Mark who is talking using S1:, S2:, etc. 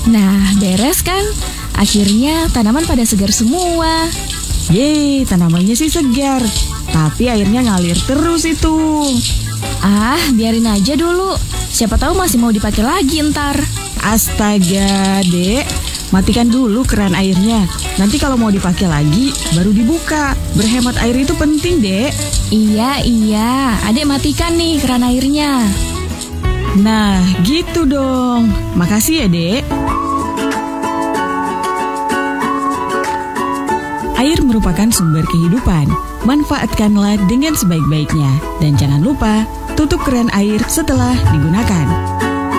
S1: Nah, beres kan? Akhirnya tanaman pada segar semua.
S2: Yeay, tanamannya sih segar. Tapi airnya ngalir terus itu.
S1: Ah, biarin aja dulu. Siapa tahu masih mau dipakai lagi ntar.
S2: Astaga, Dek. Matikan dulu keran airnya. Nanti kalau mau dipakai lagi, baru dibuka. Berhemat air itu penting, Dek.
S1: Iya. Adek matikan nih keran airnya.
S2: Nah, gitu dong. Makasih ya, Dek. Air merupakan sumber kehidupan. Manfaatkanlah dengan sebaik-baiknya. Dan jangan lupa, tutup keran air setelah digunakan.